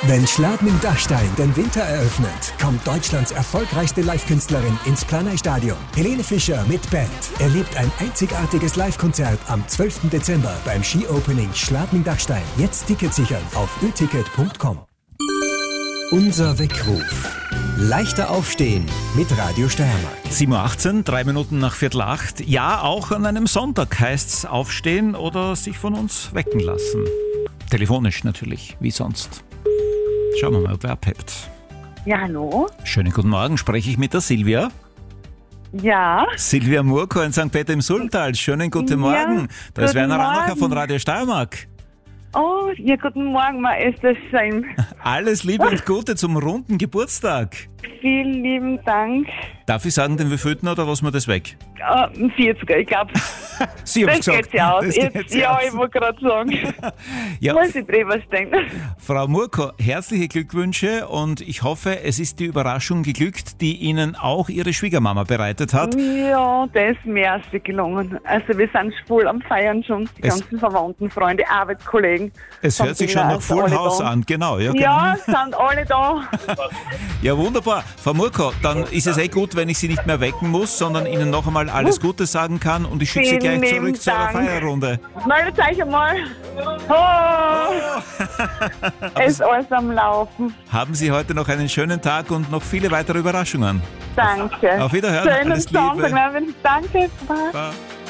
Wenn Schladming-Dachstein den Winter eröffnet, kommt Deutschlands erfolgreichste Live-Künstlerin ins Planei-Stadion. Helene Fischer mit Band erlebt ein einzigartiges Live-Konzert am 12. Dezember beim Ski-Opening Schladming-Dachstein. Jetzt Ticket sichern auf öticket.com. Unser Weckruf. Leichter aufstehen mit Radio Steiermark. 7.18 Uhr, 3 Minuten nach 7:45. Ja, auch an einem Sonntag heißt's aufstehen oder sich von uns wecken lassen. Telefonisch natürlich, wie sonst. Schauen wir mal, ob wer abhebt. Ja, hallo? Schönen guten Morgen, spreche ich mit der Silvia? Ja. Silvia Murko in St. Peter im Sulmtal. Schönen guten Morgen. Da ist Werner Ramacher von Radio Steiermark. Oh, ja, guten Morgen, ma ist das schön. Alles Liebe und Gute zum runden Geburtstag. Vielen lieben Dank. Darf ich sagen, den wievielten oder lassen wir das weg? 40er, ich glaube. Sie haben Das geht ja aus. Ich wollte gerade sagen. Ja, Muss ich drüber stehen. Frau Murko, herzliche Glückwünsche und ich hoffe, es ist die Überraschung geglückt, die Ihnen auch Ihre Schwiegermama bereitet hat. Ja, das ist mehr als gelungen. Also wir sind voll am Feiern schon. Die ganzen Verwandten, Freunde, Arbeitskollegen. Es hört sich schon nach Full House an, genau. Ja, ja, sind alle da. Ja, wunderbar. Frau Murko, dann ist es gut, wenn ich Sie nicht mehr wecken muss, sondern Ihnen noch einmal alles Gute sagen kann und ich schicke Sie gleich zurück zu einer Feierrunde. Meldet euch einmal. Oh. Es ist alles am Laufen. Haben Sie heute noch einen schönen Tag und noch viele weitere Überraschungen. Danke. Auf Wiederhören. Schönen Alles Liebe. Sonntag. Danke. Bye.